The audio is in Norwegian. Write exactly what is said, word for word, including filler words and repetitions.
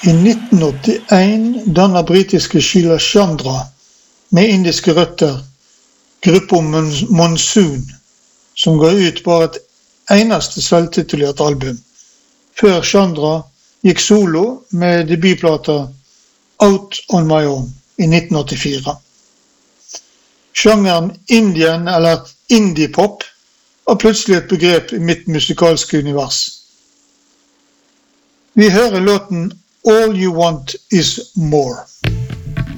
I nitten åttien danner britiske Sheila Chandra med indiske røtter gruppen Monsoon, som ga ut bare et eneste selvtitulert album, før Chandra gikk solo med debutplata Out on My Own i nitten åttifire. Sjangeren Indian eller indie-pop var plutselig et begrep i mitt musikalske univers. Vi hører låten All You Want Is More.